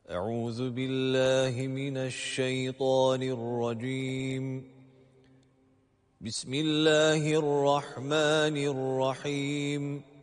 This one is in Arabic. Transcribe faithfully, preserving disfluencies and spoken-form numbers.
أعوذ بالله من الشيطان الرجيم بسم الله الرحمن الرحيم